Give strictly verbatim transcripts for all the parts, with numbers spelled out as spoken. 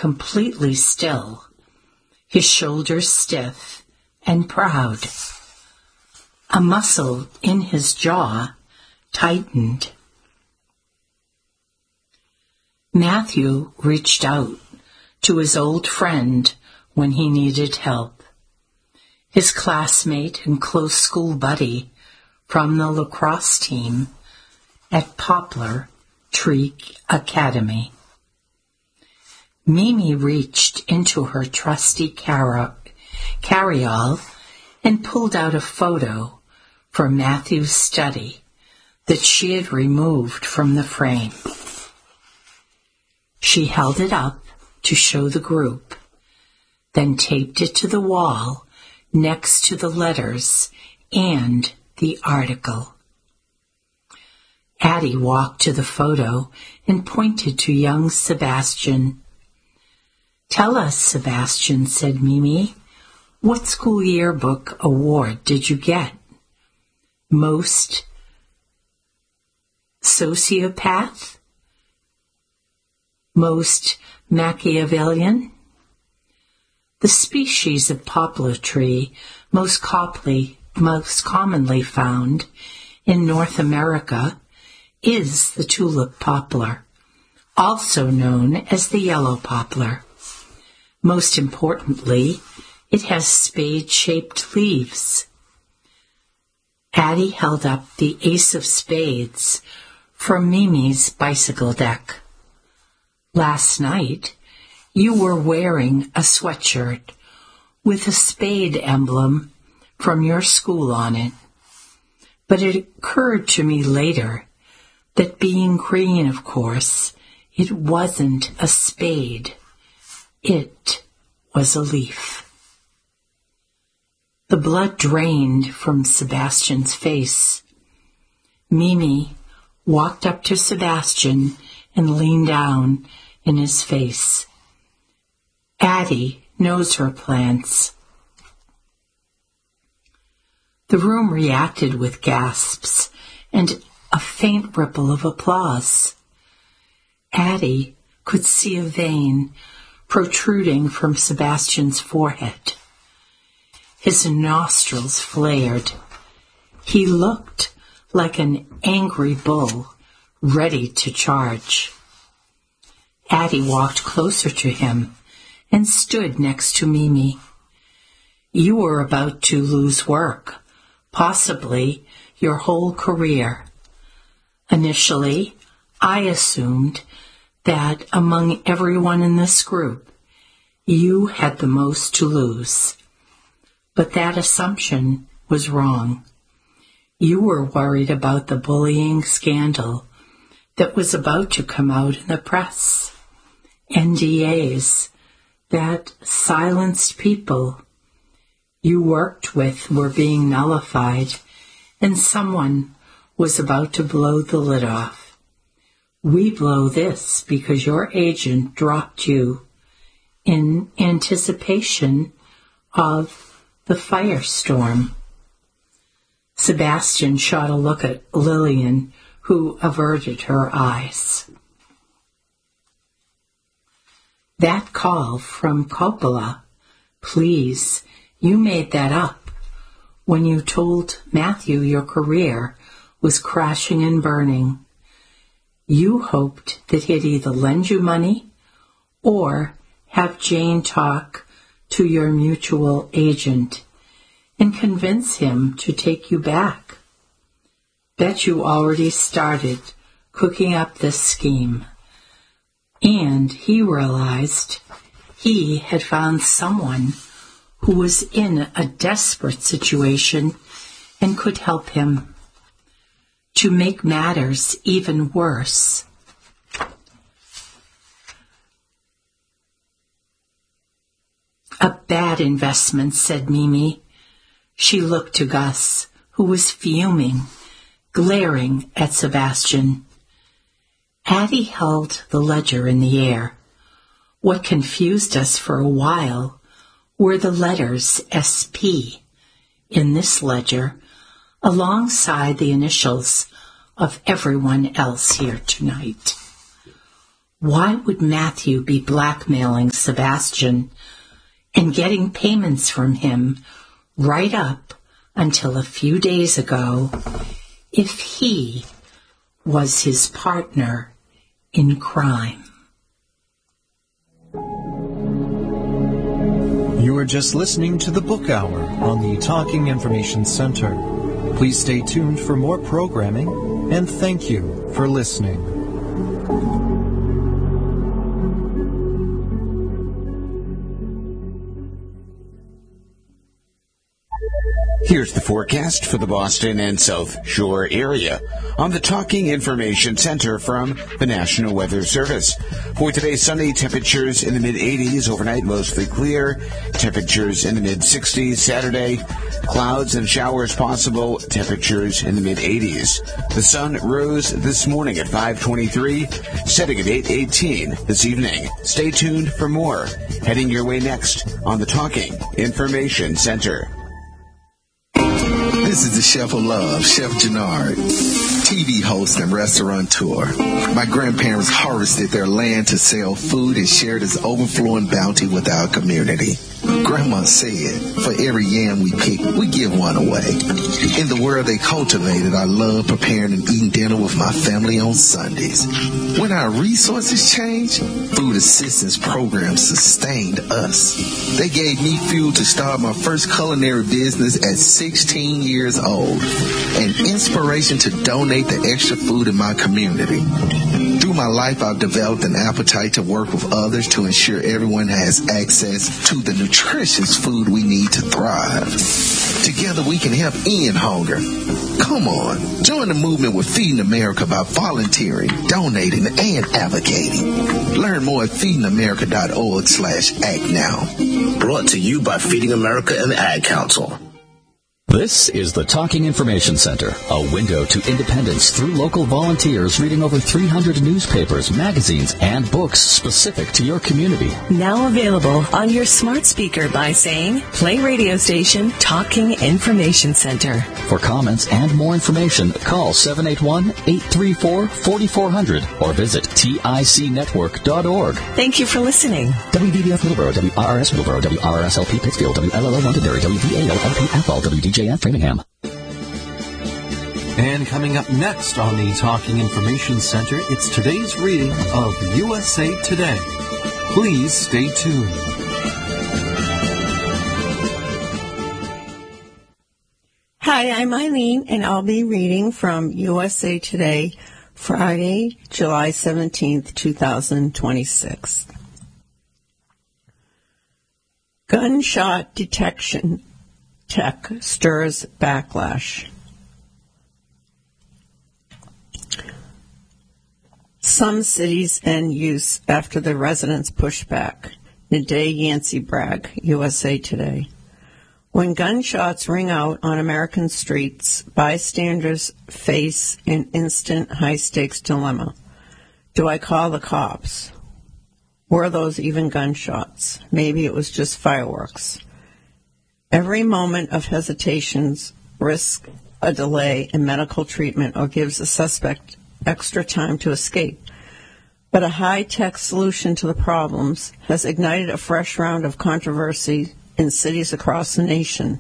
completely still, his shoulders stiff and proud. A muscle in his jaw tightened. Matthew reached out to his old friend when he needed help. His classmate and close school buddy from the lacrosse team at Poplar Tree Academy. Mimi reached into her trusty car- carry-all and pulled out a photo from Matthew's study that she had removed from the frame. She held it up to show the group, then taped it to the wall next to the letters and the article. Addie walked to the photo and pointed to young Sebastian. "Tell us, Sebastian," said Mimi, "what school yearbook award did you get? Most sociopath? Most Machiavellian?" The species of poplar tree most, coply, most commonly found in North America is the tulip poplar, also known as the yellow poplar. Most importantly, it has spade-shaped leaves. Addie held up the ace of spades from Mimi's bicycle deck. "Last night, you were wearing a sweatshirt with a spade emblem from your school on it. But it occurred to me later that being green, of course, it wasn't a spade. It was a leaf." The blood drained from Sebastian's face. Mimi walked up to Sebastian and leaned down in his face. "Addie knows her plants." The room reacted with gasps and a faint ripple of applause. Addie could see a vein protruding from Sebastian's forehead. His nostrils flared. He looked like an angry bull ready to charge. Addie walked closer to him and stood next to Mimi. "You were about to lose work, possibly your whole career. Initially, I assumed that among everyone in this group, you had the most to lose. But that assumption was wrong. You were worried about the bullying scandal that was about to come out in the press. N D As that silenced people you worked with were being nullified, and someone was about to blow the lid off. We blow this because your agent dropped you in anticipation of the firestorm." Sebastian shot a look at Lillian, who averted her eyes. "That call from Coppola, please, you made that up when you told Matthew your career was crashing and burning. You hoped that he'd either lend you money or have Jane talk to your mutual agent and convince him to take you back. Bet you already started cooking up this scheme. And he realized he had found someone who was in a desperate situation and could help him. To make matters even worse, "A bad investment," said Mimi. She looked to Gus, who was fuming, glaring at Sebastian. Addie held the ledger in the air. What confused us for a while were the letters S P in this ledger, alongside the initials of everyone else here tonight. Why would Matthew be blackmailing Sebastian and getting payments from him right up until a few days ago if he was his partner in crime? You are just listening to the Book Hour on the Talking Information Center. Please stay tuned for more programming, and thank you for listening. Here's the forecast for the Boston and South Shore area on the Talking Information Center from the National Weather Service. For today, sunny, temperatures in the mid-eighties, overnight mostly clear, temperatures in the mid-sixties. Saturday, clouds and showers possible, temperatures in the mid-eighties. The sun rose this morning at five twenty-three, setting at eight eighteen this evening. Stay tuned for more. Heading your way next on the Talking Information Center. This is the Chef of Love, Chef Gennard, T V host and restaurateur. My grandparents harvested their land to sell food and share this overflowing bounty with our community. Grandma said, for every yam we pick, we give one away. In the world they cultivated, I love preparing and eating dinner with my family on Sundays. When our resources changed, food assistance programs sustained us. They gave me fuel to start my first culinary business at sixteen years old, and inspiration to donate the extra food in my community. Through my life, I've developed an appetite to work with others to ensure everyone has access to the nutritious food we need to thrive. Together we can help end hunger. Come on, join the movement with Feeding America by volunteering, donating, and advocating. Learn more at feeding america dot org slash act now. Brought to you by Feeding America and the Ad Council. This is the Talking Information Center, a window to independence through local volunteers reading over three hundred newspapers, magazines, and books specific to your community. Now available on your smart speaker by saying, play radio station Talking Information Center. For comments and more information, call seven eight one, eight three four, four four zero zero or visit tic network dot org. Thank you for listening. W D B F Middleborough, W R R S Middleborough, W R R S L P Pittsfield, W L L O Londonderry, W V A L L P Athol, W D J F Framingham. And coming up next on the Talking Information Center, it's today's reading of U S A Today. Please stay tuned. Hi, I'm Eileen, and I'll be reading from U S A Today, Friday, July seventeenth, twenty twenty-six. Gunshot detection tech stirs backlash. Some cities end use after the residents push back. Naday Yancey Bragg, U S A Today. When gunshots ring out on American streets, bystanders face an instant high-stakes dilemma. Do I call the cops? Were those even gunshots? Maybe it was just fireworks. Every moment of hesitations risks a delay in medical treatment or gives the suspect extra time to escape. But a high-tech solution to the problems has ignited a fresh round of controversy in cities across the nation.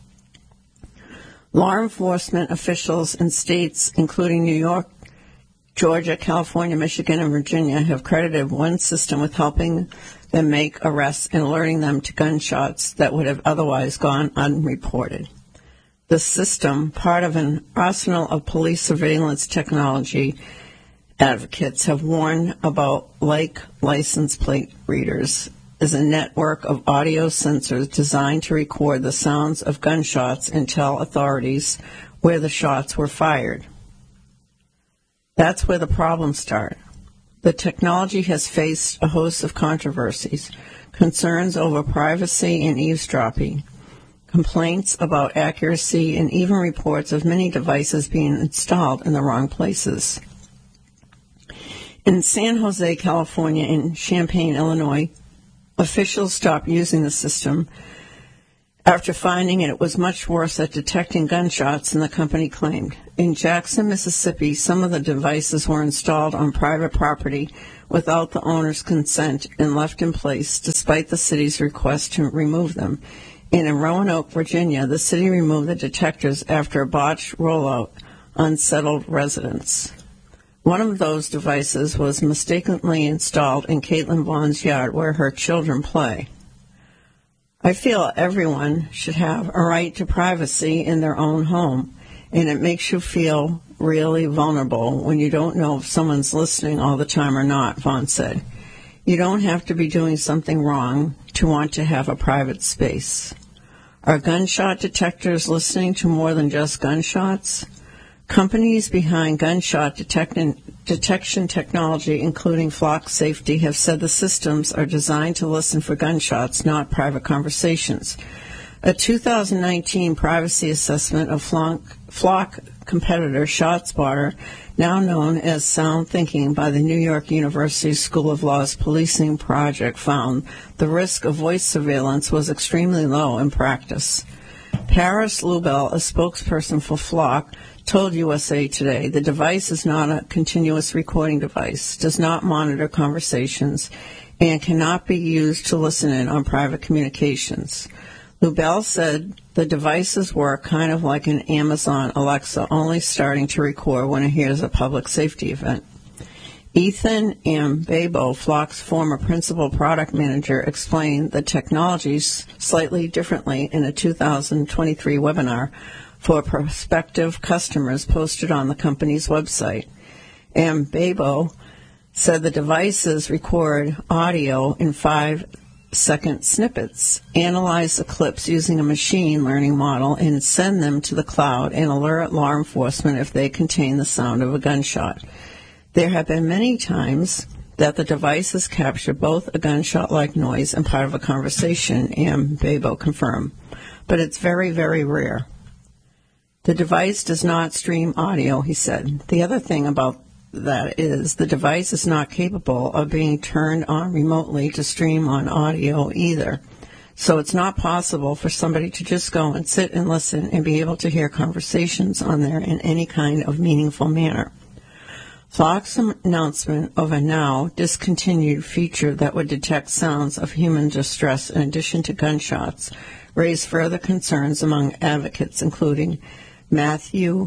Law enforcement officials in states including New York, Georgia, California, Michigan, and Virginia have credited one system with helping them make arrests and alerting them to gunshots that would have otherwise gone unreported. The system, part of an arsenal of police surveillance technology, advocates have warned about, like license plate readers, is a network of audio sensors designed to record the sounds of gunshots and tell authorities where the shots were fired. That's where the problems start. The technology has faced a host of controversies, concerns over privacy and eavesdropping, complaints about accuracy, and even reports of many devices being installed in the wrong places. In San Jose, California, and Champaign, Illinois, officials stopped using the system after finding it was much worse at detecting gunshots than the company claimed. In Jackson, Mississippi, some of the devices were installed on private property without the owner's consent and left in place despite the city's request to remove them. And in Roanoke, Virginia, the city removed the detectors after a botched rollout unsettled residents. One of those devices was mistakenly installed in Caitlin Vaughn's yard where her children play. I feel everyone should have a right to privacy in their own home, and it makes you feel really vulnerable when you don't know if someone's listening all the time or not, Vaughn said. You don't have to be doing something wrong to want to have a private space. Are gunshot detectors listening to more than just gunshots? Companies behind gunshot detect- detection technology, including Flock Safety, have said the systems are designed to listen for gunshots, not private conversations. A two thousand nineteen privacy assessment of Flock, Flock competitor ShotSpotter, now known as Sound Thinking by the New York University School of Law's Policing Project, found the risk of voice surveillance was extremely low in practice. Paris Lubell, a spokesperson for Flock, told U S A Today the device is not a continuous recording device, does not monitor conversations, and cannot be used to listen in on private communications. Lubell said the devices work kind of like an Amazon Alexa, only starting to record when it hears a public safety event. Ethan Ambabo, Flock's former principal product manager, explained the technologies slightly differently in a two thousand twenty-three webinar for prospective customers posted on the company's website. Ambabo said the devices record audio in five-second snippets, analyze the clips using a machine learning model, and send them to the cloud and alert law enforcement if they contain the sound of a gunshot. There have been many times that the devices capture both a gunshot-like noise and part of a conversation, Ambabo confirmed, but it's very, very rare. The device does not stream audio, he said. The other thing about that is the device is not capable of being turned on remotely to stream on audio either. So it's not possible for somebody to just go and sit and listen and be able to hear conversations on there in any kind of meaningful manner. Flock's announcement of a now discontinued feature that would detect sounds of human distress in addition to gunshots raised further concerns among advocates, including Matthew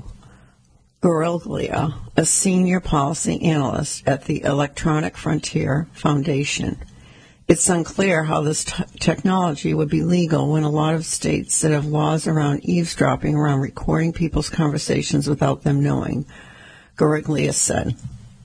Goriglia, a senior policy analyst at the Electronic Frontier Foundation. It's unclear how this t- technology would be legal when a lot of states that have laws around eavesdropping, around recording people's conversations without them knowing, Goriglia said.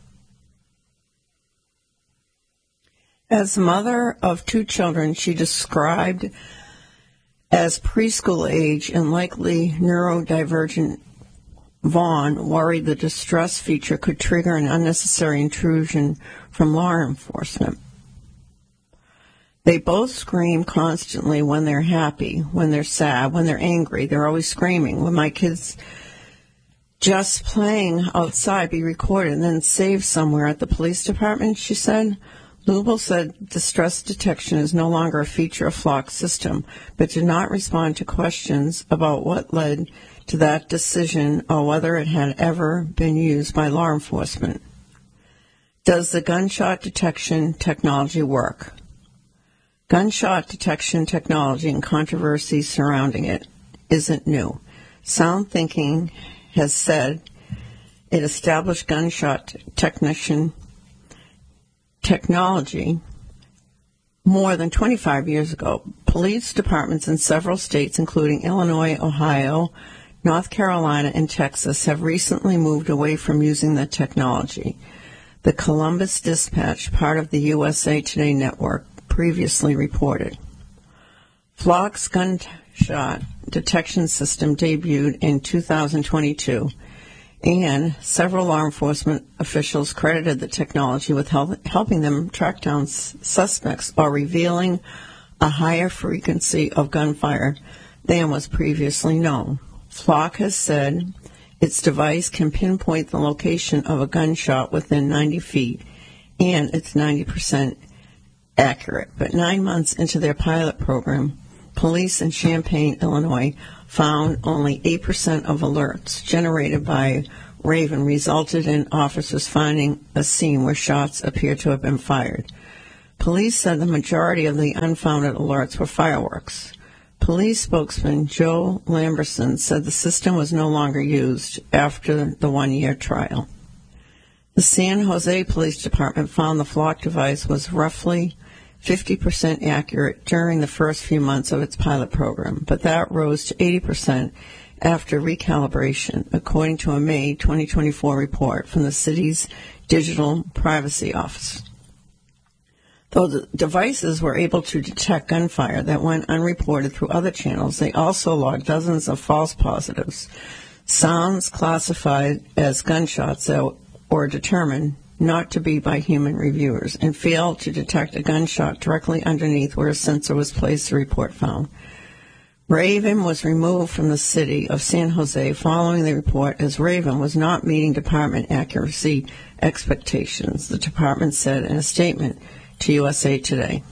As mother of two children, she described as preschool age and likely neurodivergent, Vaughn worried the distress feature could trigger an unnecessary intrusion from law enforcement. They both scream constantly when they're happy, when they're sad, when they're angry. They're always screaming. When my kids just playing outside be recorded and then saved somewhere at the police department, she said. Lubell said distress detection is no longer a feature of Flock's system, but did not respond to questions about what led to that decision or whether it had ever been used by law enforcement. Does the gunshot detection technology work? Gunshot detection technology and controversy surrounding it isn't new. Sound Thinking has said it established gunshot technician technology more than twenty-five years ago. Police departments in several states, including Illinois, Ohio, North Carolina, and Texas, have recently moved away from using the technology. The Columbus Dispatch, part of the U S A Today network, previously reported. Flock's gunshot detection system debuted in two thousand twenty-two, and several law enforcement officials credited the technology with help, helping them track down s- suspects or revealing a higher frequency of gunfire than was previously known. Flock has said its device can pinpoint the location of a gunshot within ninety feet, and it's ninety percent accurate. But nine months into their pilot program, police in Champaign, Illinois, found only eight percent of alerts generated by Raven resulted in officers finding a scene where shots appear to have been fired. Police said the majority of the unfounded alerts were fireworks. Police spokesman Joe Lamberson said the system was no longer used after the one-year trial. The San Jose Police Department found the Flock device was roughly fifty percent accurate during the first few months of its pilot program, but that rose to eighty percent after recalibration, according to a May twenty twenty-four report from the city's Digital Privacy Office. Though the devices were able to detect gunfire that went unreported through other channels, they also logged dozens of false positives, sounds classified as gunshots that were determined not to be by human reviewers, and failed to detect a gunshot directly underneath where a sensor was placed, the report found. Raven was removed from the city of San Jose following the report, as Raven was not meeting department accuracy expectations, the department said in a statement to U S A Today.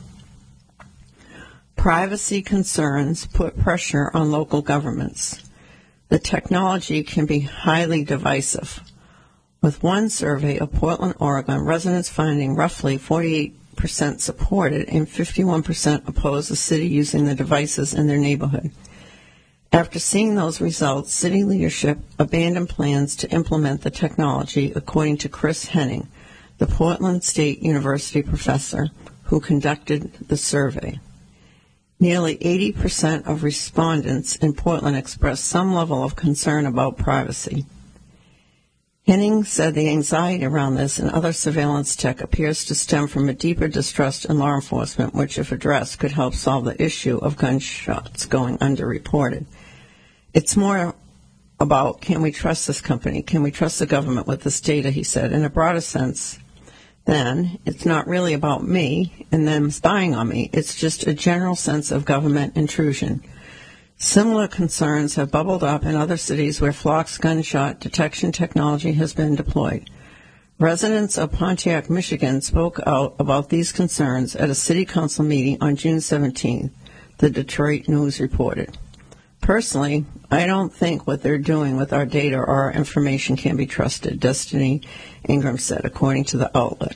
Privacy concerns put pressure on local governments. The technology can be highly divisive, with one survey of Portland, Oregon, residents finding roughly forty-eight percent supported and fifty-one percent opposed the city using the devices in their neighborhood. After seeing those results, city leadership abandoned plans to implement the technology, according to Chris Henning, the Portland State University professor who conducted the survey. Nearly eighty percent of respondents in Portland expressed some level of concern about privacy. Henning said the anxiety around this and other surveillance tech appears to stem from a deeper distrust in law enforcement, which, if addressed, could help solve the issue of gunshots going underreported. It's more about, can we trust this company? Can we trust the government with this data, he said. In a broader sense, then, it's not really about me and them spying on me. It's just a general sense of government intrusion. Similar concerns have bubbled up in other cities where Flock's gunshot detection technology has been deployed. Residents of Pontiac, Michigan spoke out about these concerns at a city council meeting on June seventeenth, the Detroit News reported. Personally, I don't think what they're doing with our data or our information can be trusted, Destiny Ingram said, according to the outlet.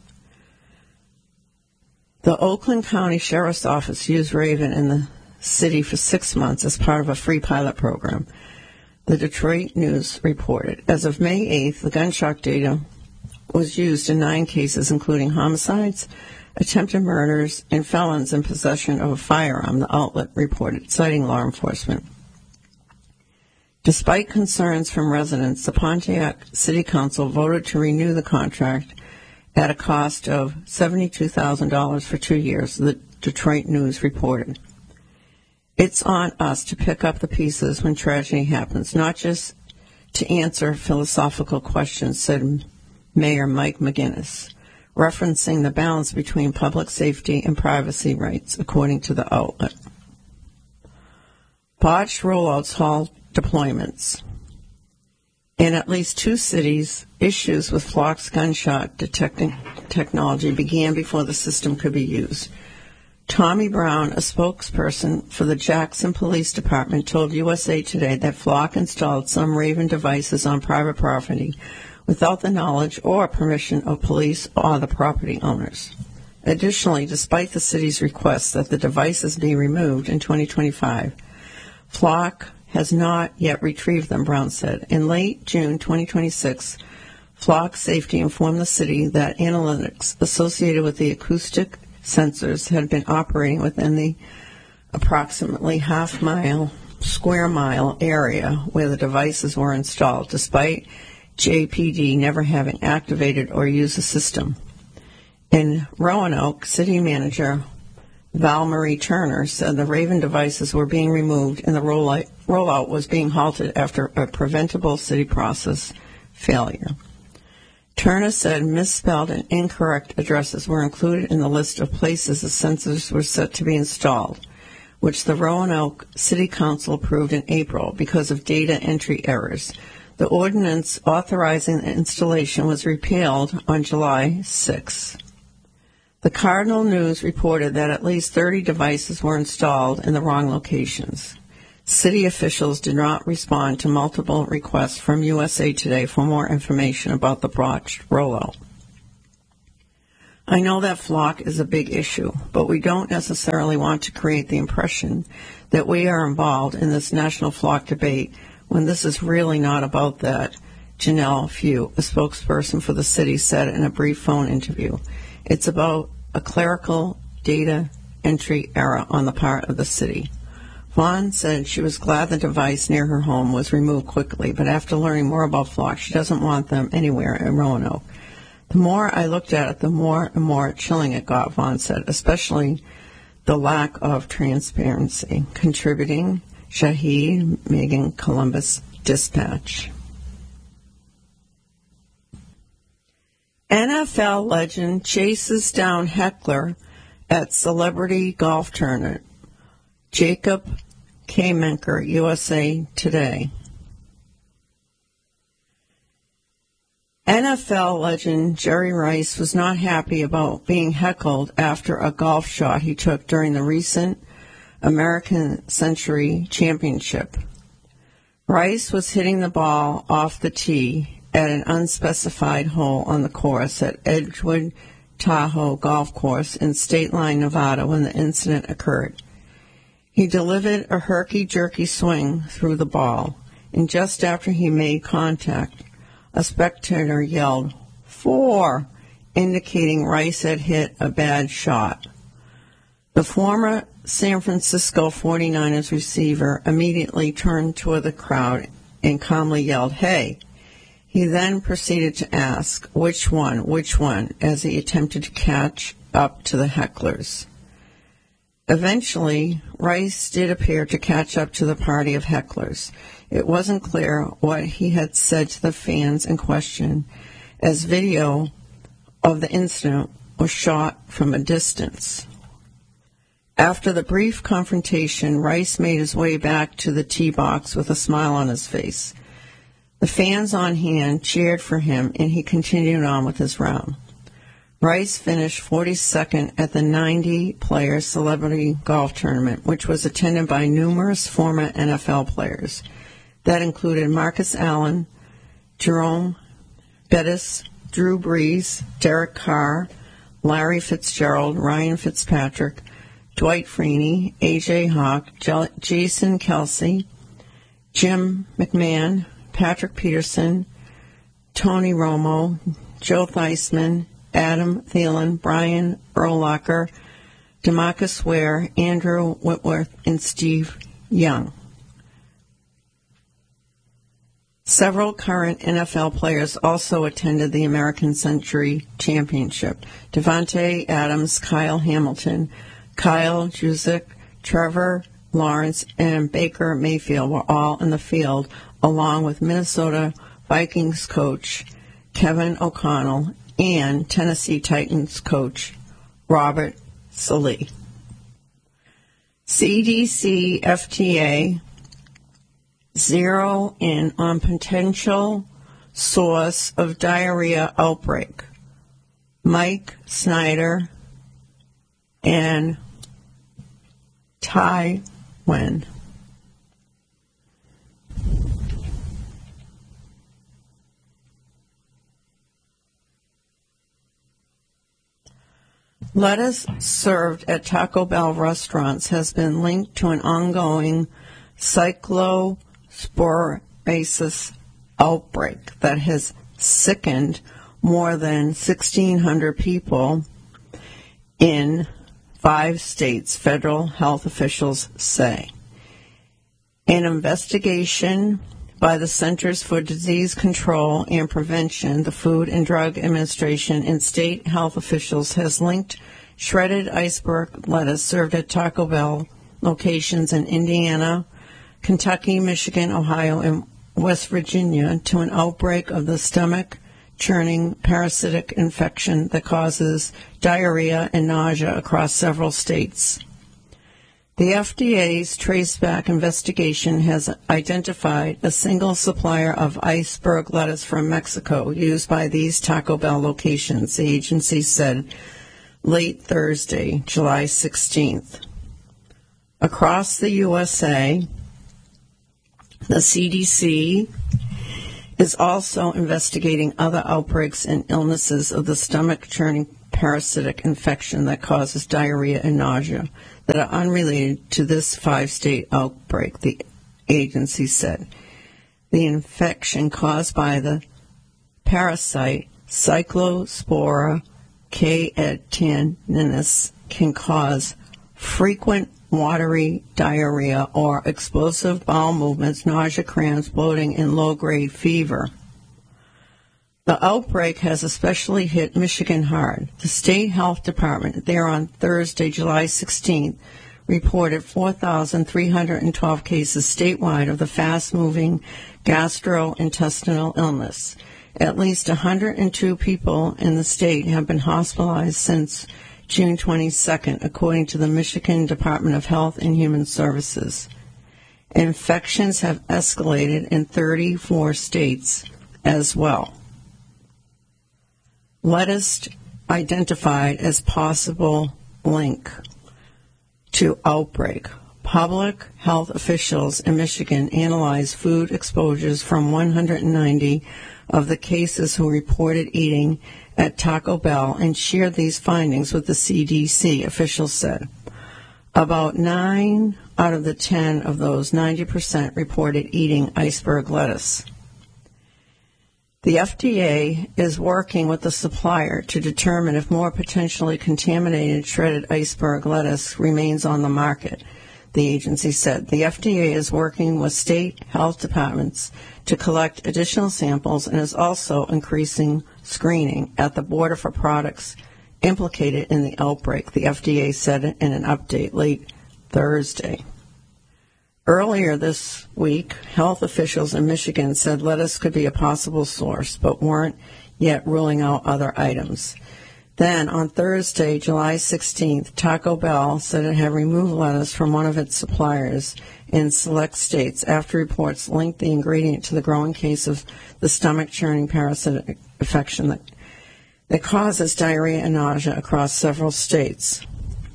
The Oakland County Sheriff's Office used Raven in the city for six months as part of a free pilot program, the Detroit News reported. As of May eighth, the gunshot data was used in nine cases, including homicides, attempted murders, and felons in possession of a firearm, the outlet reported, citing law enforcement. Despite concerns from residents, the Pontiac City Council voted to renew the contract at a cost of seventy-two thousand dollars for two years, the Detroit News reported. It's on us to pick up the pieces when tragedy happens, not just to answer philosophical questions, said Mayor Mike McGinnis, referencing the balance between public safety and privacy rights, according to the outlet. Botched rollouts halt deployments. In at least two cities, issues with Flock's gunshot detecting technology began before the system could be used. Tommy Brown, a spokesperson for the Jackson Police Department, told U S A Today that Flock installed some Raven devices on private property without the knowledge or permission of police or the property owners. Additionally, despite the city's request that the devices be removed in twenty twenty-five, Flock has not yet retrieved them, Brown said. In late June twenty twenty-six, Flock Safety informed the city that analytics associated with the acoustic sensors had been operating within the approximately half-mile, square-mile area where the devices were installed, despite J P D never having activated or used the system. In Roanoke, city manager Val Marie Turner said the Raven devices were being removed and the rollout, rollout was being halted after a preventable city process failure. Turner said misspelled and incorrect addresses were included in the list of places the sensors were set to be installed, which the Roanoke City Council approved in April because of data entry errors. The ordinance authorizing the installation was repealed on July sixth. The Cardinal News reported that at least thirty devices were installed in the wrong locations. City officials did not respond to multiple requests from U S A Today for more information about the botched rollout. I know that flock is a big issue, but we don't necessarily want to create the impression that we are involved in this national flock debate when this is really not about that, Janelle Few, a spokesperson for the city, said in a brief phone interview. It's about a clerical data entry error on the part of the city. Vaughn said she was glad the device near her home was removed quickly, but after learning more about flocks, she doesn't want them anywhere in Roanoke. The more I looked at it, the more and more chilling it got, Vaughn said, especially the lack of transparency. Contributing, Shahid Megan, Columbus Dispatch. N F L legend chases down heckler at celebrity golf tournament. Jacob Kamenker, U S A Today. N F L legend Jerry Rice was not happy about being heckled after a golf shot he took during the recent American Century Championship. Rice was hitting the ball off the tee at an unspecified hole on the course at Edgewood Tahoe Golf Course in State Line, Nevada, when the incident occurred. He delivered a herky-jerky swing through the ball, and just after he made contact, a spectator yelled, "Four," indicating Rice had hit a bad shot. The former San Francisco forty-niners receiver immediately turned toward the crowd and calmly yelled, "Hey." He then proceeded to ask, "Which one, which one?" as he attempted to catch up to the hecklers. Eventually, Rice did appear to catch up to the party of hecklers. It wasn't clear what he had said to the fans in question, as video of the incident was shot from a distance. After the brief confrontation, Rice made his way back to the tee box with a smile on his face. The fans on hand cheered for him, and he continued on with his round. Rice finished forty-second at the ninety-player celebrity golf tournament, which was attended by numerous former N F L players. That included Marcus Allen, Jerome Bettis, Drew Brees, Derek Carr, Larry Fitzgerald, Ryan Fitzpatrick, Dwight Freeney, A J Hawk, J- Jason Kelsey, Jim McMahon, Patrick Peterson, Tony Romo, Joe Theismann, Adam Thielen, Brian Urlacher, DeMarcus Ware, Andrew Whitworth, and Steve Young. Several current N F L players also attended the American Century Championship. Devontae Adams, Kyle Hamilton, Kyle Juszczyk, Trevor Lawrence, and Baker Mayfield were all in the field, along with Minnesota Vikings coach Kevin O'Connell and Tennessee Titans coach Robert Saleh. C D C, F D A zero in on potential source of diarrhea outbreak. Mike Snyder and Tai Wen. Lettuce served at Taco Bell restaurants has been linked to an ongoing cyclosporiasis outbreak that has sickened more than sixteen hundred people in five states, federal health officials say. An investigation by the Centers for Disease Control and Prevention, the Food and Drug Administration, and state health officials has linked shredded iceberg lettuce served at Taco Bell locations in Indiana, Kentucky, Michigan, Ohio, and West Virginia to an outbreak of the stomach churning parasitic infection that causes diarrhea and nausea across several states. The F D A's traceback investigation has identified a single supplier of iceberg lettuce from Mexico used by these Taco Bell locations, the agency said late Thursday, July sixteenth. Across the U S A, The C D C is also investigating other outbreaks and illnesses of the stomach-churning parasitic infection that causes diarrhea and nausea that are unrelated to this five-state outbreak, the agency said. The infection caused by the parasite Cyclospora caetanninus can cause frequent watery diarrhea or explosive bowel movements, nausea, cramps, bloating, and low-grade fever. The outbreak has especially hit Michigan hard. The state health department there on Thursday, July sixteenth, reported four thousand three hundred twelve cases statewide of the fast-moving gastrointestinal illness. At least one hundred two people in the state have been hospitalized since June twenty-second, according to the Michigan Department of Health and Human Services. Infections have escalated in thirty-four states as well. Lettuce identified as possible link to outbreak. Public health officials in Michigan analyzed food exposures from one hundred ninety of the cases who reported eating at Taco Bell and shared these findings with the C D C, officials said. About nine out of the ten of those, ninety percent, reported eating iceberg lettuce. The F D A is working with the supplier to determine if more potentially contaminated shredded iceberg lettuce remains on the market, the agency said. The F D A is working with state health departments to collect additional samples and is also increasing screening at the border for products implicated in the outbreak, the F D A said in an update late Thursday. Earlier this week, health officials in Michigan said lettuce could be a possible source, but weren't yet ruling out other items. Then, on Thursday, July sixteenth, Taco Bell said it had removed lettuce from one of its suppliers in select states after reports linked the ingredient to the growing case of the stomach-churning parasitic infection that, that causes diarrhea and nausea across several states.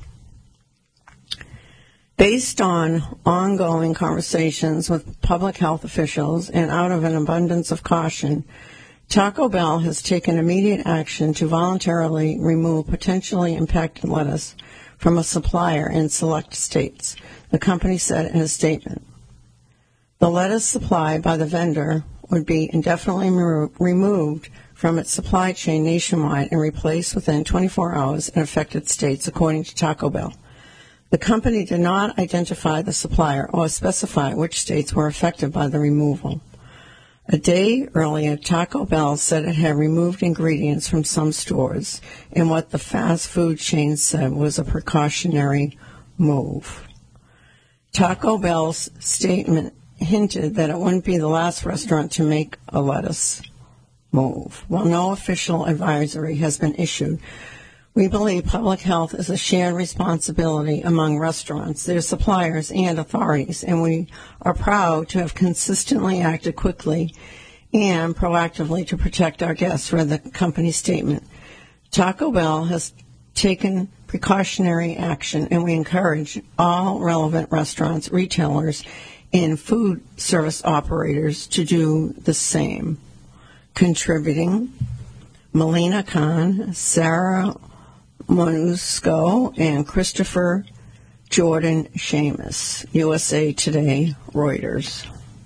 Based on ongoing conversations with public health officials and out of an abundance of caution, Taco Bell has taken immediate action to voluntarily remove potentially impacted lettuce from a supplier in select states, the company said in a statement. The lettuce supplied by the vendor would be indefinitely re- removed from its supply chain nationwide and replaced within twenty-four hours in affected states, according to Taco Bell. The company did not identify the supplier or specify which states were affected by the removal. A day earlier, Taco Bell said it had removed ingredients from some stores in what the fast food chain said was a precautionary move. Taco Bell's statement hinted that it wouldn't be the last restaurant to make a lettuce move. While no official advisory has been issued, we believe public health is a shared responsibility among restaurants, their suppliers, and authorities, and we are proud to have consistently acted quickly and proactively to protect our guests, read the company's statement. Taco Bell has taken precautionary action, and we encourage all relevant restaurants, retailers, and food service operators to do the same. Contributing, Melina Khan, Sarah Monusco, and Christopher Jordan Seamus, U S A Today, Reuters.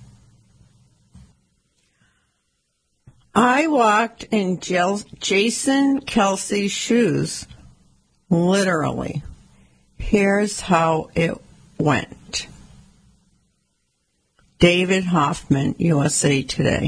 I walked in Jason Kelce's shoes, literally. Here's how it went. David Hoffman, U S A Today.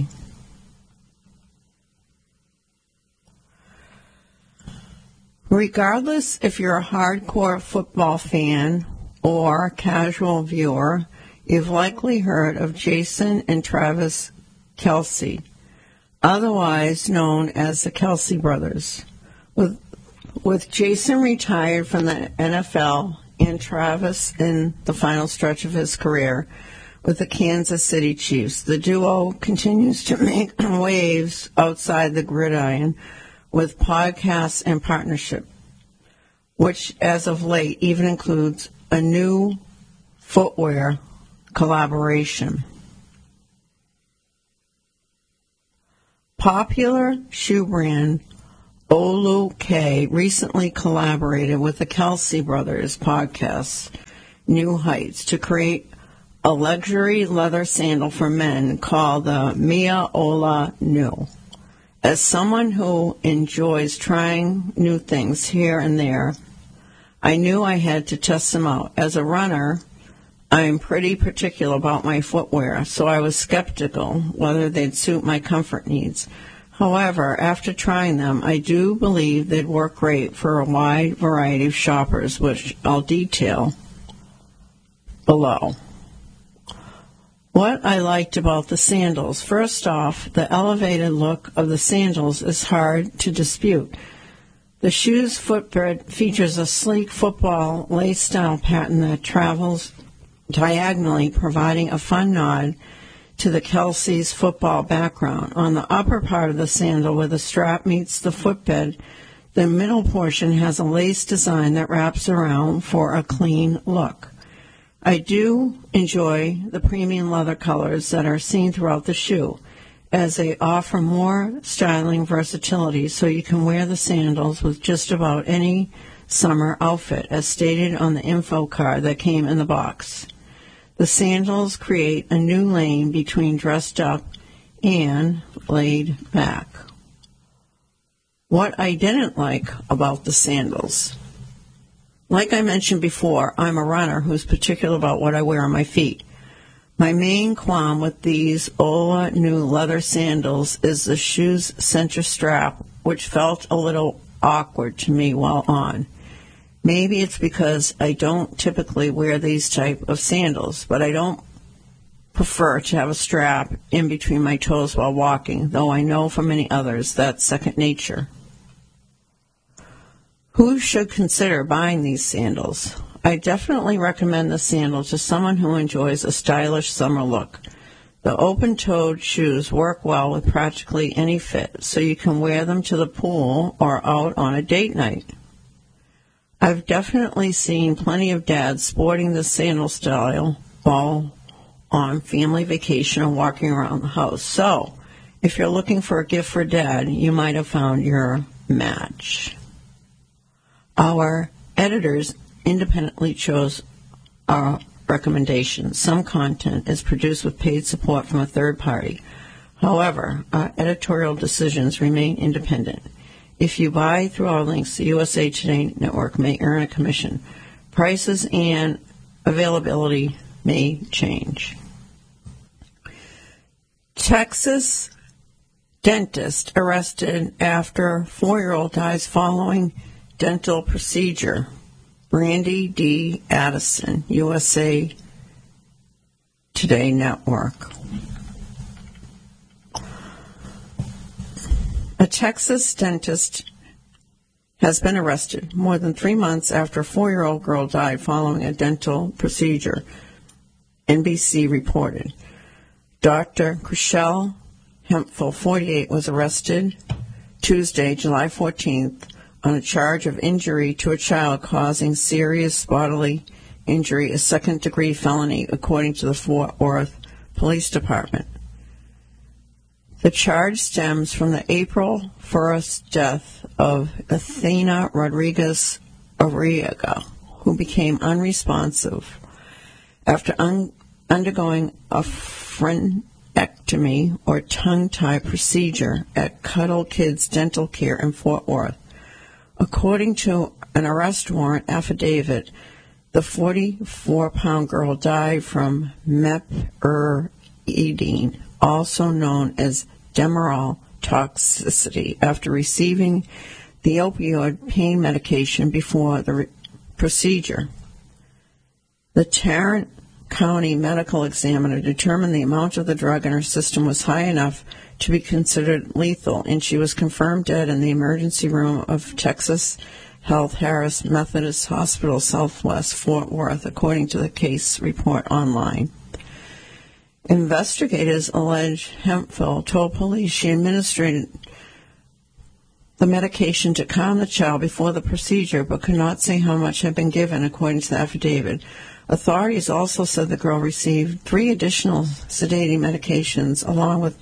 Regardless if you're a hardcore football fan or casual viewer, you've likely heard of Jason and Travis Kelce, otherwise known as the Kelce brothers. With, with Jason retired from the N F L and Travis in the final stretch of his career with the Kansas City Chiefs, the duo continues to make waves outside the gridiron with podcasts and partnership, which as of late even includes a new footwear collaboration. Popular shoe brand Olu K recently collaborated with the Kelsey Brothers podcast, New Heights, to create a luxury leather sandal for men called the Mia Ola New. As someone who enjoys trying new things here and there, I knew I had to test them out. As a runner, I'm pretty particular about my footwear, so I was skeptical whether they'd suit my comfort needs. However, after trying them, I do believe they'd work great for a wide variety of shoppers, which I'll detail below. What I liked about the sandals. First off, the elevated look of the sandals is hard to dispute. The shoe's footbed features a sleek football lace-style pattern that travels diagonally, providing a fun nod to the Kelsey's football background. On the upper part of the sandal, where the strap meets the footbed, the middle portion has a lace design that wraps around for a clean look. I do enjoy the premium leather colors that are seen throughout the shoe, as they offer more styling versatility, so you can wear the sandals with just about any summer outfit, as stated on the info card that came in the box. The sandals create a new lane between dressed up and laid back. What I didn't like about the sandals. Like I mentioned before, I'm a runner who's particular about what I wear on my feet. My main qualm with these Ola New leather sandals is the shoe's center strap, which felt a little awkward to me while on. Maybe it's because I don't typically wear these type of sandals, but I don't prefer to have a strap in between my toes while walking, though I know for many others that's second nature. Who should consider buying these sandals? I definitely recommend the sandal to someone who enjoys a stylish summer look. The open-toed shoes work well with practically any fit, so you can wear them to the pool or out on a date night. I've definitely seen plenty of dads sporting the sandal style while on family vacation or walking around the house. So, if you're looking for a gift for dad, you might have found your match. Our editors independently chose our recommendations. Some content is produced with paid support from a third party. However, our editorial decisions remain independent. If you buy through our links, the U S A Today Network may earn a commission. Prices and availability may change. Texas dentist arrested after four-year-old dies following dental procedure. Brandy D. Addison, U S A Today Network. A Texas dentist has been arrested more than three months after a four-year-old girl died following a dental procedure, N B C reported. Doctor Chriselle Hemphill, forty-eight, was arrested Tuesday, July fourteenth, on a charge of injury to a child causing serious bodily injury, a second-degree felony, according to the Fort Worth Police Department. The charge stems from the April first death of Athena Rodriguez Arriaga, who became unresponsive after un- undergoing a frenectomy or tongue-tie procedure at Cuddle Kids Dental Care in Fort Worth. According to an arrest warrant affidavit, the forty-four-pound girl died from meperidine, also known as Demerol toxicity, after receiving the opioid pain medication before the re- procedure. The Tarrant County medical examiner determined the amount of the drug in her system was high enough to be considered lethal, and she was confirmed dead in the emergency room of Texas Health Harris Methodist Hospital, Southwest Fort Worth, according to the case report online. Investigators allege Hemphill told police she administered the medication to calm the child before the procedure, but could not say how much had been given, according to the affidavit. Authorities also said the girl received three additional sedating medications, along with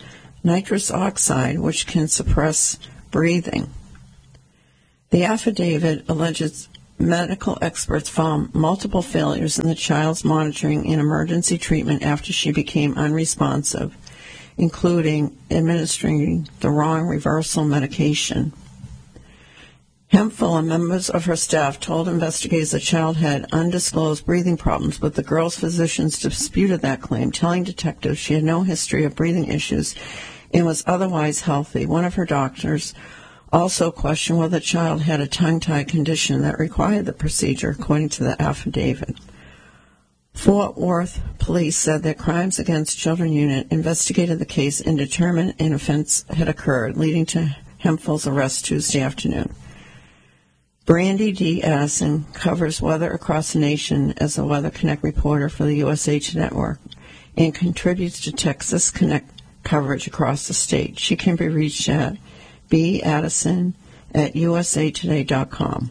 nitrous oxide, which can suppress breathing. The affidavit alleges medical experts found multiple failures in the child's monitoring and emergency treatment after she became unresponsive, including administering the wrong reversal medication. Hemphill and members of her staff told investigators the child had undisclosed breathing problems, but the girl's physicians disputed that claim, telling detectives she had no history of breathing issues and was otherwise healthy. One of her doctors also questioned whether the child had a tongue-tie condition that required the procedure, according to the affidavit. Fort Worth police said that Crimes Against Children Unit investigated the case and determined an offense had occurred, leading to Hemphill's arrest Tuesday afternoon. Brandy D. Addison covers weather across the nation as a Weather Connect reporter for the U S A Today Network and contributes to Texas Connect coverage across the state. She can be reached at b addison at u s a today dot com.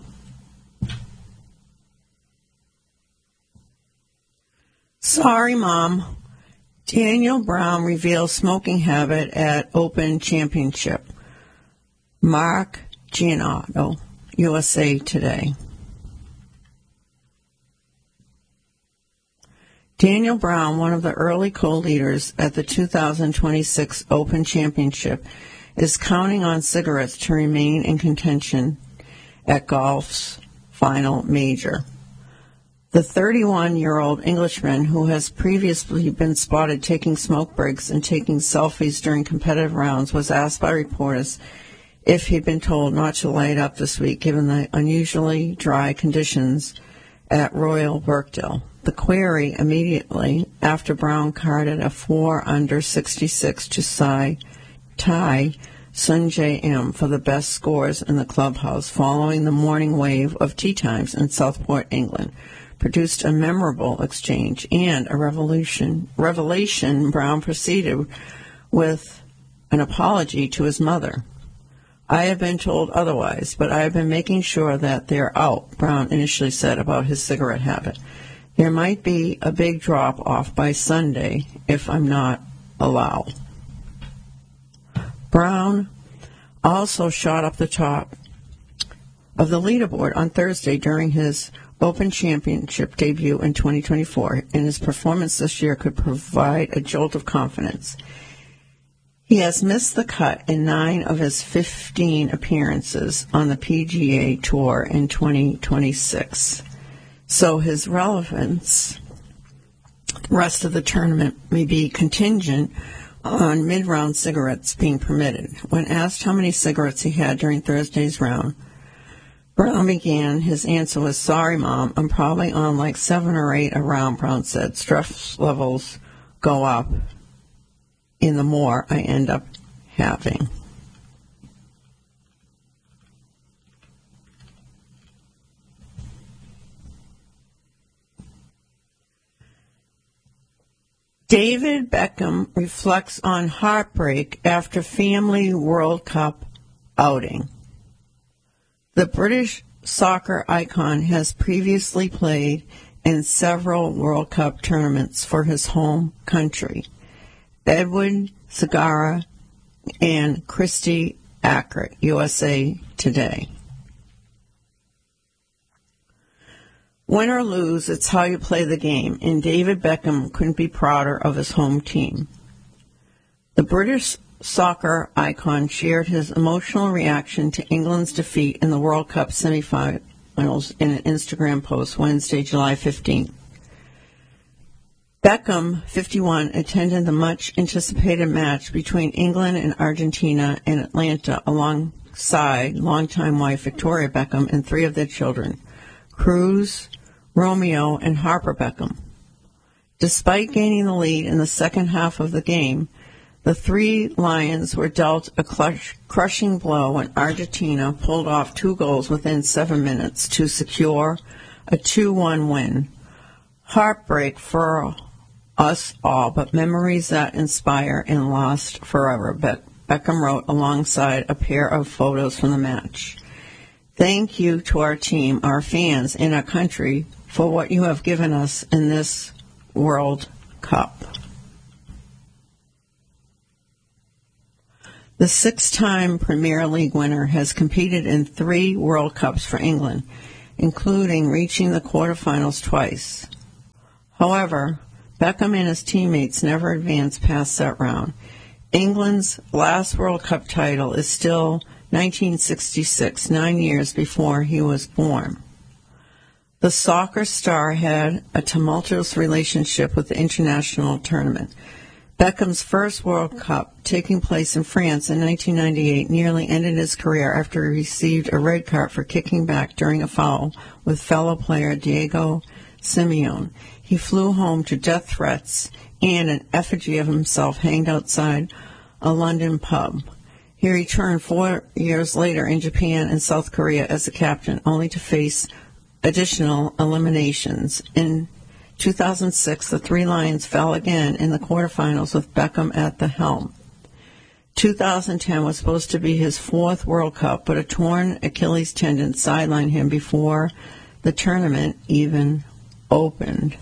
Sorry, Mom. Daniel Brown reveals smoking habit at Open Championship. Mark Giannotto, U S A Today. Daniel Brown, one of the early co-leaders at the two thousand twenty-six Open Championship, is counting on cigarettes to remain in contention at golf's final major. The thirty-one-year-old Englishman, who has previously been spotted taking smoke breaks and taking selfies during competitive rounds, was asked by reporters if he'd been told not to light up this week, given the unusually dry conditions at Royal Birkdale. The query immediately after Brown carded a four under sixty-six to tie tie Sunjay M for the best scores in the clubhouse following the morning wave of tee times in Southport, England, produced a memorable exchange and a revolution. Revelation. Brown proceeded with an apology to his mother. I have been told otherwise, but I have been making sure that they're out, Brown initially said about his cigarette habit. There might be a big drop-off by Sunday if I'm not allowed. Brown also shot up the top of the leaderboard on Thursday during his Open Championship debut in twenty twenty-four, and his performance this year could provide a jolt of confidence. He has missed the cut in nine of his fifteen appearances on the P G A Tour in twenty twenty-six. So his relevance, the rest of the tournament, may be contingent on mid-round cigarettes being permitted. When asked how many cigarettes he had during Thursday's round, Brown began. His answer was, sorry, Mom, I'm probably on like seven or eight a round, Brown said. Stress levels go up in the more I end up having. David Beckham reflects on heartbreak after family World Cup outing. The British soccer icon has previously played in several World Cup tournaments for his home country. Edward Segara and Christy Ackert, U S A Today. Win or lose, it's how you play the game, and David Beckham couldn't be prouder of his home team. The British soccer icon shared his emotional reaction to England's defeat in the World Cup semifinals in an Instagram post Wednesday, July fifteenth. Beckham, fifty-one, attended the much-anticipated match between England and Argentina in Atlanta alongside longtime wife Victoria Beckham and three of their children, Cruz, Romeo, and Harper Beckham. Despite gaining the lead in the second half of the game, the three Lions were dealt a clutch, crushing blow when Argentina pulled off two goals within seven minutes to secure a two one win. Heartbreak for us all, but memories that inspire and last forever, Be- Beckham wrote alongside a pair of photos from the match. Thank you to our team, our fans, and our country for what you have given us in this World Cup. The six-time Premier League winner has competed in three World Cups for England, including reaching the quarterfinals twice. However, Beckham and his teammates never advanced past that round. England's last World Cup title is still nineteen sixty-six, nine years before he was born. The soccer star had a tumultuous relationship with the international tournament. Beckham's first World Cup, taking place in France in nineteen ninety-eight, nearly ended his career after he received a red card for kicking back during a foul with fellow player Diego Simeone. He flew home to death threats and an effigy of himself hanged outside a London pub. He returned four years later in Japan and South Korea as a captain, only to face additional eliminations. In two thousand six, the Three Lions fell again in the quarterfinals with Beckham at the helm. two thousand ten was supposed to be his fourth World Cup, but a torn Achilles tendon sidelined him before the tournament even opened.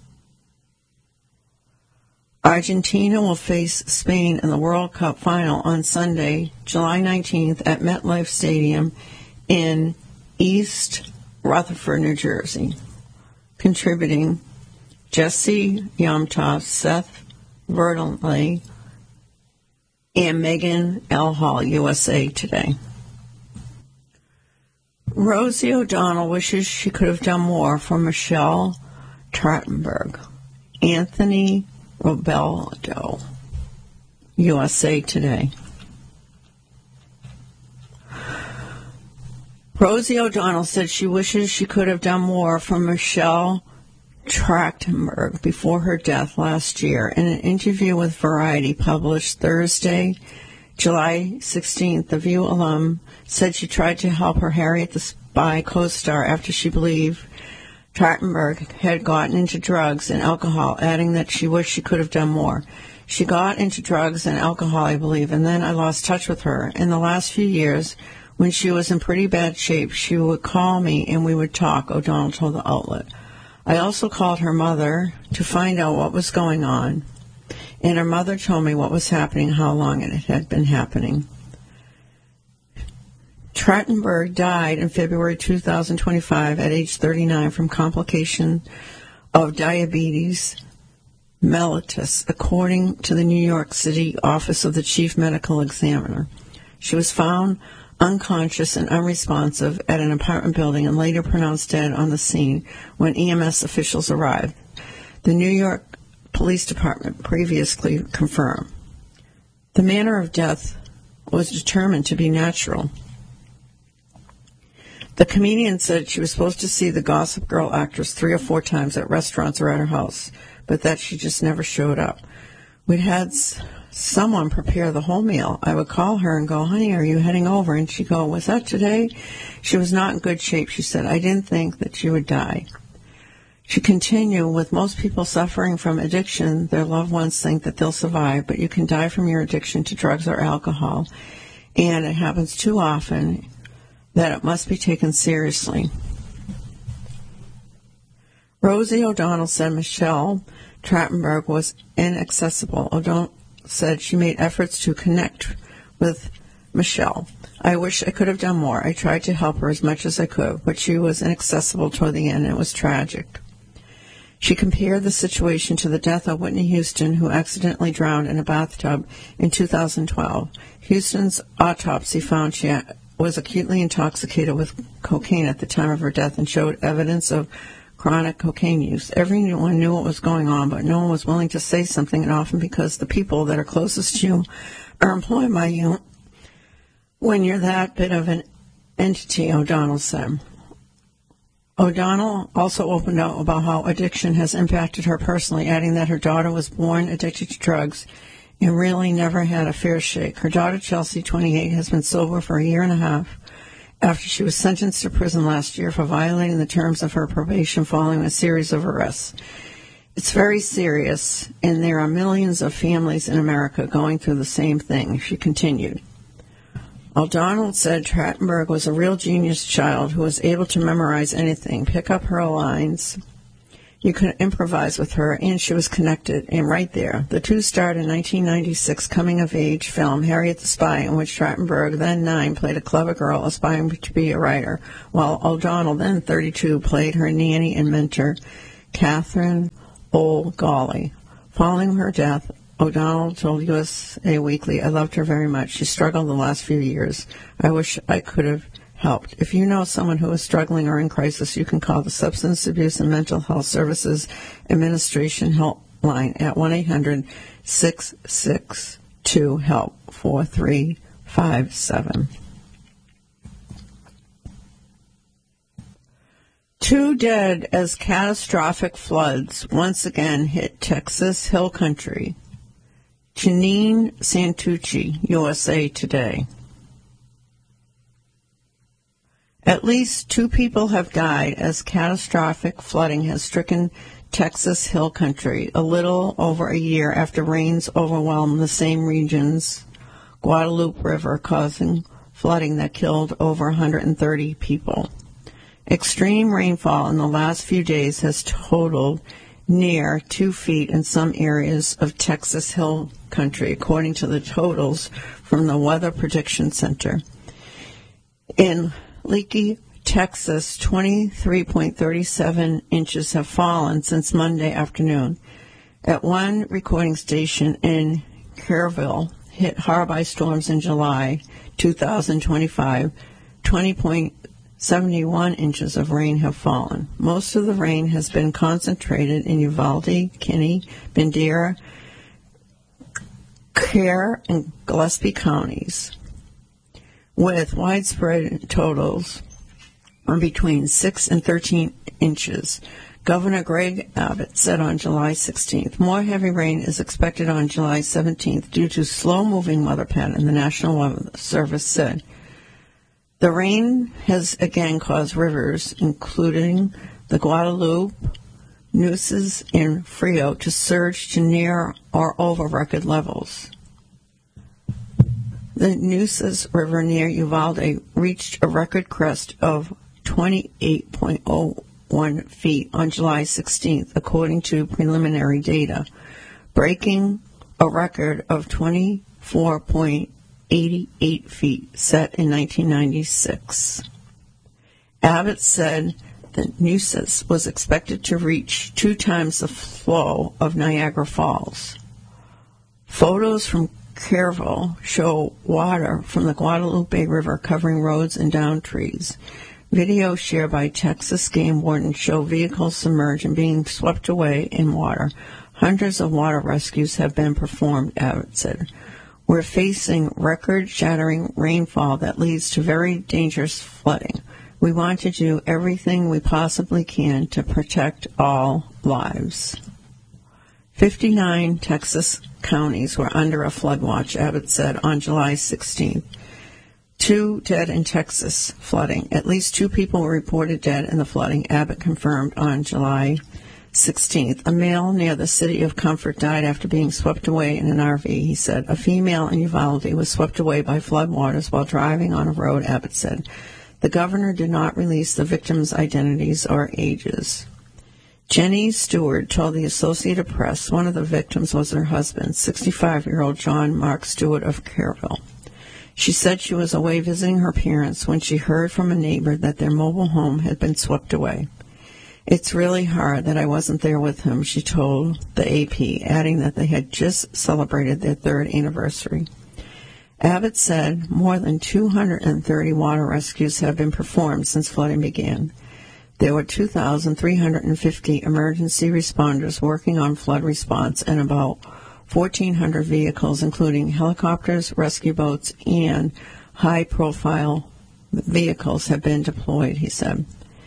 Argentina will face Spain in the World Cup final on Sunday, July nineteenth at MetLife Stadium in East Rutherford, New Jersey. Contributing Jesse Yomtov, Seth Verdonley, and Megan L. Hall, U S A Today. Rosie O'Donnell wishes she could have done more for Michelle Trachtenberg. Anthony Robeldo, U S A Today. Rosie O'Donnell said she wishes she could have done more for Michelle Trachtenberg before her death last year. In an interview with Variety published Thursday, July sixteenth, the View alum said she tried to help her Harriet the Spy co-star after she believed Trachtenberg had gotten into drugs and alcohol, adding that she wished she could have done more. She got into drugs and alcohol, I believe, and then I lost touch with her. In the last few years, when she was in pretty bad shape, she would call me and we would talk, O'Donnell told the outlet. I also called her mother to find out what was going on, and her mother told me what was happening, how long it had been happening. Trachtenberg died in February two thousand twenty-five at age thirty-nine from complication of diabetes mellitus, according to the New York City Office of the Chief Medical Examiner. She was found unconscious and unresponsive at an apartment building and later pronounced dead on the scene when E M S officials arrived. The New York Police Department previously confirmed. The manner of death was determined to be natural. The comedian said she was supposed to see the Gossip Girl actress three or four times at restaurants or at her house, but that she just never showed up. We'd had s- someone prepare the whole meal. I would call her and go, honey, are you heading over? And she'd go, was that today? She was not in good shape. She said, I didn't think that she would die. She continued, with most people suffering from addiction, their loved ones think that they'll survive, but you can die from your addiction to drugs or alcohol, and it happens too often that it must be taken seriously. Rosie O'Donnell said Michelle Trachtenberg was inaccessible. O'Donnell said she made efforts to connect with Michelle. I wish I could have done more. I tried to help her as much as I could, but she was inaccessible toward the end, and it was tragic. She compared the situation to the death of Whitney Houston, who accidentally drowned in a bathtub in two thousand twelve. Houston's autopsy found she was acutely intoxicated with cocaine at the time of her death and showed evidence of chronic cocaine use. Everyone knew what was going on, but no one was willing to say something, and often because the people that are closest to you are employed by you when you're that bit of an entity, O'Donnell said. O'Donnell also opened up about how addiction has impacted her personally, adding that her daughter was born addicted to drugs and really never had a fair shake. Her daughter, Chelsea, twenty-eight, has been sober for a year and a half after she was sentenced to prison last year for violating the terms of her probation following a series of arrests. It's very serious, and there are millions of families in America going through the same thing, she continued. O'Donnell said Trachtenberg was a real genius child who was able to memorize anything, pick up her lines, You could improvise with her, and she was connected, and right there. The two starred in nineteen ninety-six coming-of-age film Harriet the Spy, in which Trachtenberg, then nine, played a clever girl aspiring to be a writer, while O'Donnell, then thirty-two, played her nanny and mentor, Catherine O'Galley. Following her death, O'Donnell told U S A Weekly, "I loved her very much. She struggled the last few years. I wish I could have helped. If you know someone who is struggling or in crisis, you can call the Substance Abuse and Mental Health Services Administration helpline at one eight hundred six six two HELP four three five seven. Two dead as catastrophic floods once again hit Texas Hill Country. Janine Santucci, U S A Today. At least two people have died as catastrophic flooding has stricken Texas Hill Country a little over a year after rains overwhelmed the same region's Guadalupe River, causing flooding that killed over one hundred thirty people. Extreme rainfall in the last few days has totaled near two feet in some areas of Texas Hill Country, according to the totals from the Weather Prediction Center. In Leakey, Texas, twenty-three point three seven inches have fallen since Monday afternoon. At one recording station in Kerrville, hit hard by storms in July two thousand twenty-five, twenty point seven one inches of rain have fallen. Most of the rain has been concentrated in Uvalde, Kinney, Bandera, Kerr, and Gillespie counties, with widespread totals on between six and thirteen inches. Governor Greg Abbott said on July sixteenth, more heavy rain is expected on July seventeenth due to slow-moving weather pattern, the National Weather Service said. The rain has again caused rivers, including the Guadalupe, Nueces, and Frio, to surge to near or over record levels. The Nueces River near Uvalde reached a record crest of twenty-eight point oh one feet on July sixteenth, according to preliminary data, breaking a record of twenty-four point eight eight feet set in nineteen ninety-six. Abbott said that Nueces was expected to reach two times the flow of Niagara Falls. Photos from Kerrville show water from the Guadalupe River covering roads and down trees. Videos shared by Texas game wardens show vehicles submerged and being swept away in water. Hundreds of water rescues have been performed, Abbott said. We're facing record-shattering rainfall that leads to very dangerous flooding. We want to do everything we possibly can to protect all lives. fifty-nine Texas counties were under a flood watch, Abbott said on July sixteenth. Two dead in Texas flooding. At least two people were reported dead in the flooding, Abbott confirmed on July sixteenth. A male near the city of Comfort died after being swept away in an R V, he said. A female in Uvalde was swept away by floodwaters while driving on a road, Abbott said. The governor did not release the victims' identities or ages. Jenny Stewart told the Associated Press one of the victims was her husband, sixty-five-year-old John Mark Stewart of Kerrville. She said she was away visiting her parents when she heard from a neighbor that their mobile home had been swept away. It's really hard that I wasn't there with him, she told the A P, adding that they had just celebrated their third anniversary. Abbott said more than two hundred thirty water rescues have been performed since flooding began. There were two thousand three hundred fifty emergency responders working on flood response and about fourteen hundred vehicles, including helicopters, rescue boats, and high-profile vehicles have been deployed, he said.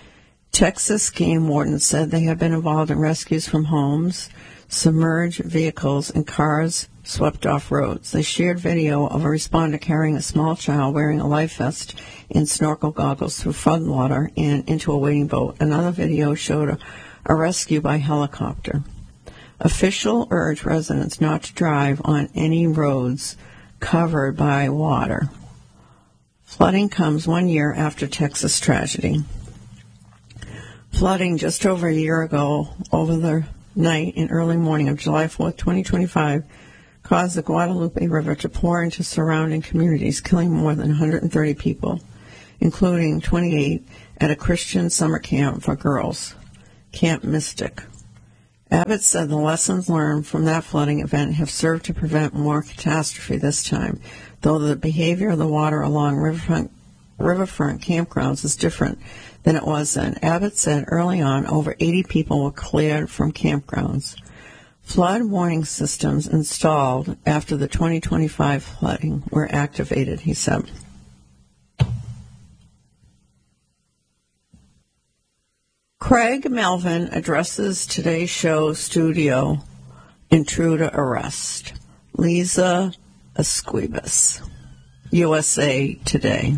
Texas game wardens said they have been involved in rescues from homes, submerged vehicles, and cars swept off roads. They shared video of a responder carrying a small child wearing a life vest and snorkel goggles through floodwater and into a waiting boat. Another video showed a, a rescue by helicopter. Officials urged residents not to drive on any roads covered by water. Flooding comes one year after Texas tragedy. Flooding just over a year ago, over the night and early morning of July fourth, twenty twenty-five, caused the Guadalupe River to pour into surrounding communities, killing more than one hundred thirty people, including twenty-eight at a Christian summer camp for girls, Camp Mystic. Abbott said the lessons learned from that flooding event have served to prevent more catastrophe this time, though the behavior of the water along riverfront, riverfront campgrounds is different than it was then. Abbott said early on over eighty people were cleared from campgrounds. Flood warning systems installed after the twenty twenty-five flooding were activated, he said. Craig Melvin addresses Today Show studio intruder arrest. Lisa Esquibas, U S A Today.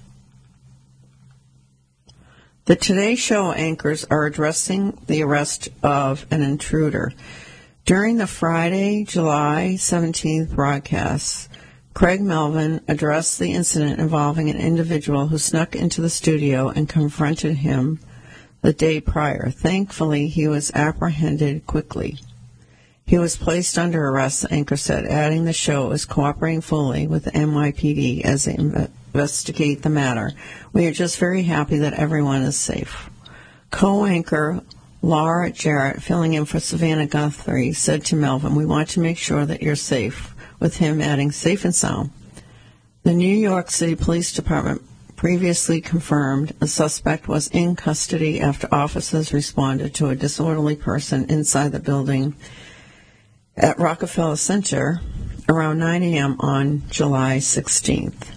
The Today Show anchors are addressing the arrest of an intruder. During the Friday, July seventeenth broadcast, Craig Melvin addressed the incident involving an individual who snuck into the studio and confronted him the day prior. Thankfully, he was apprehended quickly. He was placed under arrest, the anchor said, adding the show is cooperating fully with the N Y P D as they investigate the matter. We are just very happy that everyone is safe. Co-anchor Laura Jarrett, filling in for Savannah Guthrie, said to Melvin, we want to make sure that you're safe, with him adding safe and sound. The New York City Police Department previously confirmed a suspect was in custody after officers responded to a disorderly person inside the building at Rockefeller Center around nine a.m. on July sixteenth.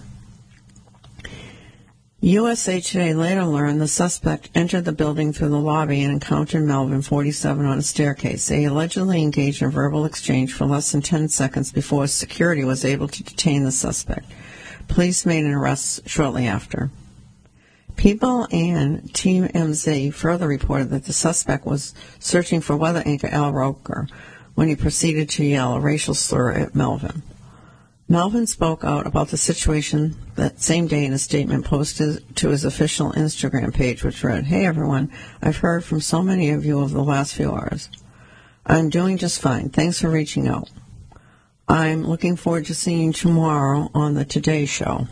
U S A Today later learned the suspect entered the building through the lobby and encountered Melvin, forty-seven, on a staircase. They allegedly engaged in a verbal exchange for less than ten seconds before security was able to detain the suspect. Police made an arrest shortly after. People and T M Z further reported that the suspect was searching for weather anchor Al Roker when he proceeded to yell a racial slur at Melvin. Melvin spoke out about the situation that same day in a statement posted to his official Instagram page, which read, Hey everyone, I've heard from so many of you over the last few hours. I'm doing just fine. Thanks for reaching out. I'm looking forward to seeing you tomorrow on the Today Show.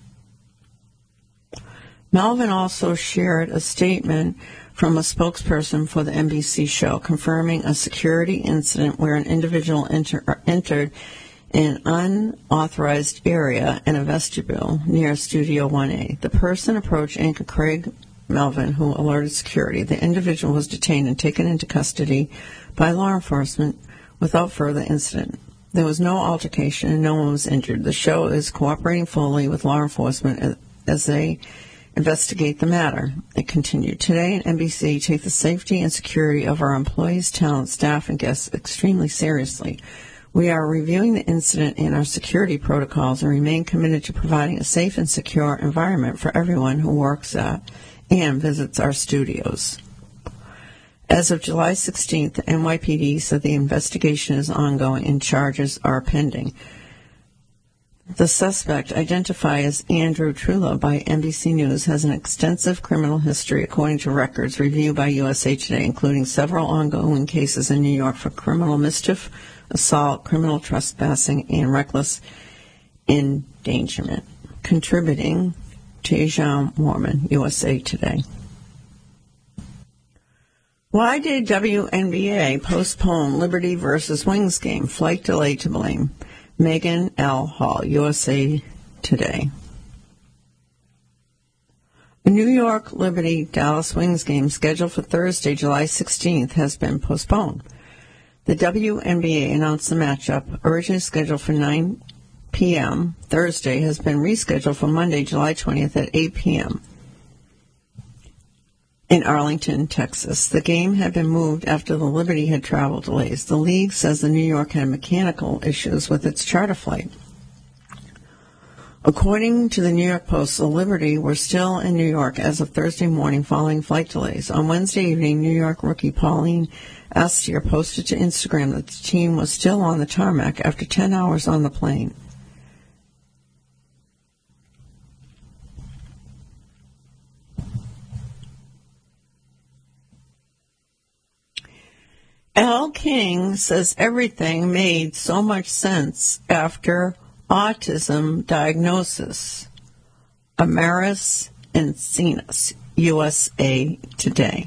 Melvin also shared a statement from a spokesperson for the N B C show confirming a security incident where an individual enter, entered an unauthorized area in a vestibule near Studio one A. The person approached anchor Craig Melvin, who alerted security. The individual was detained and taken into custody by law enforcement without further incident. There was no altercation and no one was injured. The show is cooperating fully with law enforcement as they investigate the matter. It continued. Today at N B C, take the safety and security of our employees, talent, staff, and guests extremely seriously. We are reviewing the incident and our security protocols and remain committed to providing a safe and secure environment for everyone who works at and visits our studios. As of July sixteenth, the N Y P D said the investigation is ongoing and charges are pending. The suspect, identified as Andrew Trullo by N B C News, has an extensive criminal history according to records reviewed by U S A Today, including several ongoing cases in New York for criminal mischief, assault, criminal trespassing, and reckless endangerment. Contributing, Tejan Mormon, U S A Today. Why did W N B A postpone Liberty versus Wings game? Flight delay to blame. Megan L. Hall, U S A Today. A New York Liberty Dallas Wings game scheduled for Thursday, July sixteenth, has been postponed. The W N B A announced the matchup, originally scheduled for nine p.m. Thursday, has been rescheduled for Monday, July twentieth at eight p.m. in Arlington, Texas. The game had been moved after the Liberty had travel delays. The league says the New York had mechanical issues with its charter flight. According to the New York Post, the Liberty were still in New York as of Thursday morning following flight delays. On Wednesday evening, New York rookie Pauline Astier posted to Instagram that the team was still on the tarmac after ten hours on the plane. Elle King says everything made so much sense after autism diagnosis. Amaris Encinas, U S A Today.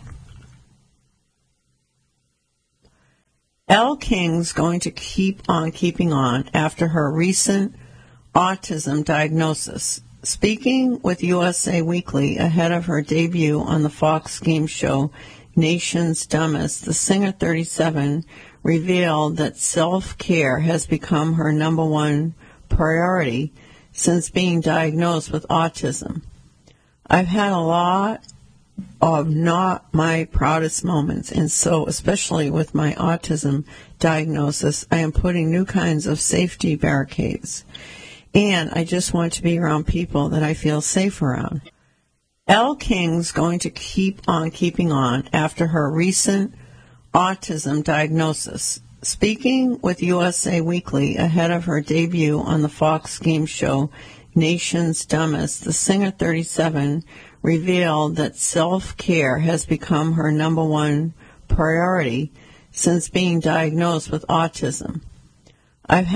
Elle King's going to keep on keeping on after her recent autism diagnosis. Speaking with U S A Weekly ahead of her debut on the Fox game show Nation's Dumbest, the singer thirty-seven revealed that self-care has become her number one priority since being diagnosed with autism. I've had a lot of not my proudest moments, and so, especially with my autism diagnosis, I am putting new kinds of safety barricades. And I just want to be around people that I feel safe around. Elle King's going to keep on keeping on after her recent autism diagnosis. Speaking with U S A Weekly ahead of her debut on the Fox game show Nation's Dumbest, the singer thirty-seven revealed that self-care has become her number one priority since being diagnosed with autism. I've